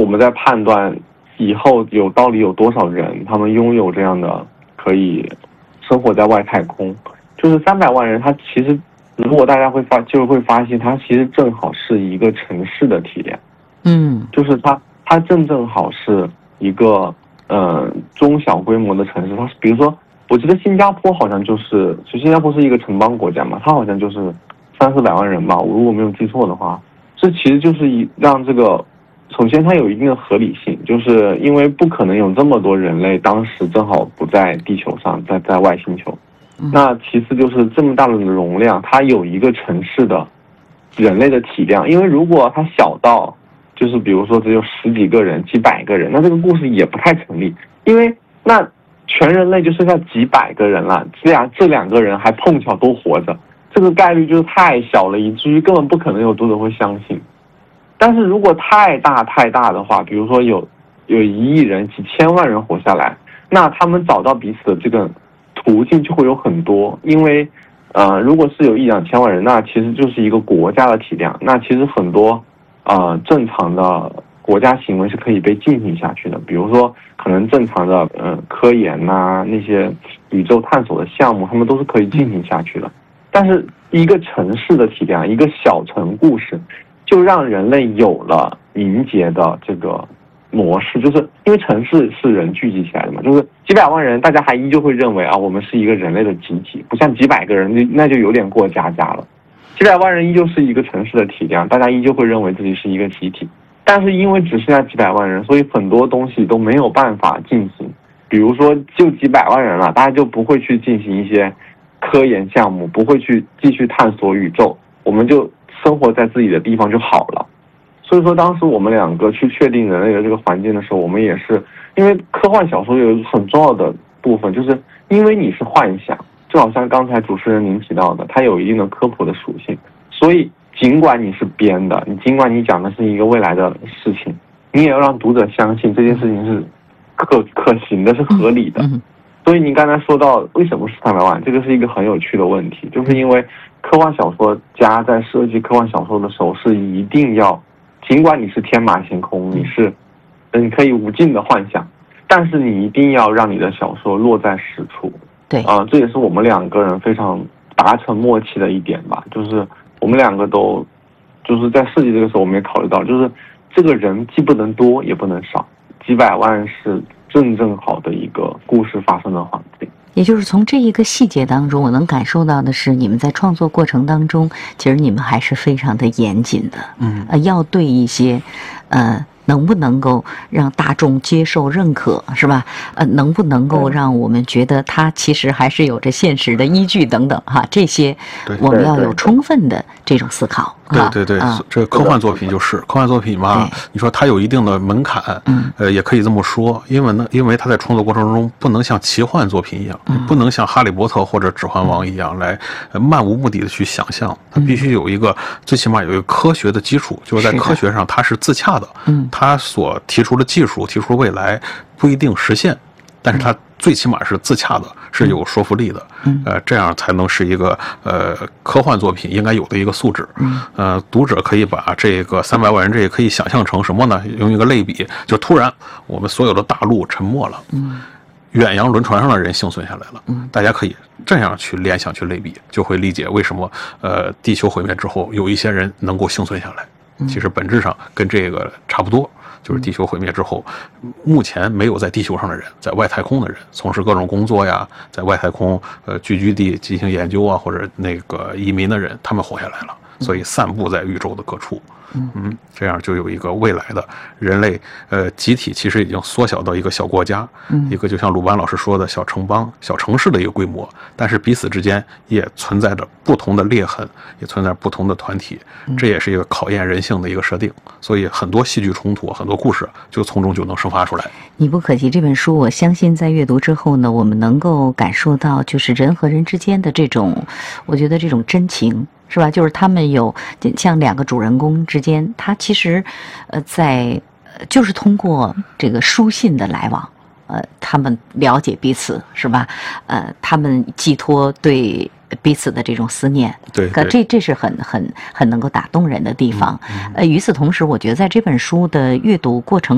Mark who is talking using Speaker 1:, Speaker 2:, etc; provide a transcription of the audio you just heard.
Speaker 1: 们在判断以后到底有多少人，他们拥有这样的可以生活在外太空。就是300万人，他其实如果大家会发现，它其实正好是一个城市的体量。就是它正好是一个中小规模的城市。它比如说，我记得新加坡好像新加坡是一个城邦国家嘛，它好像就是300-400万人吧，我如果没有记错的话。这其实就是让这个，首先它有一定的合理性，就是因为不可能有这么多人类当时正好不在地球上，在外星球。那其次就是这么大的容量，它有一个城市的人类的体量。因为如果它小到就是比如说只有10几个人、几百个人，那这个故事也不太成立，因为那全人类就剩下几百个人了，这两个人还碰巧都活着，这个概率就是太小了，以至于根本不可能有多少人会相信。但是如果太大的话，比如说有1亿人、几千万人活下来，那他们找到彼此的这个途径就会有很多。因为如果是有1-2千万人，那其实就是一个国家的体量，那其实很多正常的国家行为是可以被进行下去的。比如说可能正常的科研啊，那些宇宙探索的项目，他们都是可以进行下去的。但是一个城市的体量，一个小城故事，就让人类有了凝结的这个模式。就是因为城市是人聚集起来的嘛，就是几百万人，大家还依旧会认为我们是一个人类的集体，不像几百个人，那就有点过家家了。几百万人依旧是一个城市的体量，大家依旧会认为自己是一个集体。但是因为只剩下几百万人，所以很多东西都没有办法进行。比如说就几百万人了，大家就不会去进行一些科研项目，不会去继续探索宇宙，我们就生活在自己的地方就好了。所以说当时我们2个去确定人类的这个环境的时候，我们也是因为科幻小说有很重要的部分，就是因为你是幻想，就好像刚才主持人您提到的，它有一定的科普的属性，所以尽管你是编的，尽管你讲的是一个未来的事情，你也要让读者相信这件事情是可行的，是合理的。所以您刚才说到为什么是300万，这个是一个很有趣的问题，就是因为科幻小说家在设计科幻小说的时候是一定要，尽管你是天马行空，你可以无尽的幻想，但是你一定要让你的小说落在实处。
Speaker 2: 对，
Speaker 1: 这也是我们2个人非常达成默契的一点吧。就是我们2个都就是在设计这个时候，我们也考虑到，就是这个人既不能多也不能少，几百万是正好的一个故事发生的环境。
Speaker 2: 也就是从这一个细节当中，我能感受到的是，你们在创作过程当中，其实你们还是非常的严谨的。要对一些能不能够让大众接受认可，是吧？能不能够让我们觉得它其实还是有着现实的依据等等哈，这些我们要有充分的这种思考。
Speaker 3: 对，这个科幻作品就是科幻作品嘛，你说它有一定的门槛，也可以这么说，因为它在创作过程中不能像奇幻作品一样，不能像哈利波特或者指环王一样来漫无目的的去想象，它必须有一个最起码有一个科学的基础，就是在科学上它是自洽的，它所提出的技术、提出的未来不一定实现，但是它最起码是自洽的，是有说服力的，这样才能是一个科幻作品应该有的一个素质。读者可以把这个300万人这也可以想象成什么呢？用一个类比，就突然我们所有的大陆沉没了，远洋轮船上的人幸存下来了，大家可以这样去联想去类比，就会理解为什么地球毁灭之后有一些人能够幸存下来。其实本质上跟这个差不多，就是地球毁灭之后，目前没有在地球上的人，在外太空的人从事各种工作呀，在外太空聚居地进行研究啊，或者那个移民的人，他们活下来了，所以散布在宇宙的各处。这样就有一个未来的人类集体，其实已经缩小到一个小国家，一个就像鲁班老师说的小城邦、小城市的一个规模，但是彼此之间也存在着不同的裂痕，也存在不同的团体，这也是一个考验人性的一个设定，所以很多戏剧冲突、很多故事就从中就能生发出来。
Speaker 2: 你不可及这本书，我相信在阅读之后呢，我们能够感受到就是人和人之间的这种，我觉得这种真情。是吧？就是他们有像2个主人公之间，他其实，就是通过这个书信的来往，他们了解彼此，是吧？他们寄托对彼此的这种思念，
Speaker 3: 对，
Speaker 2: 这是很能够打动人的地方。与此同时，我觉得在这本书的阅读过程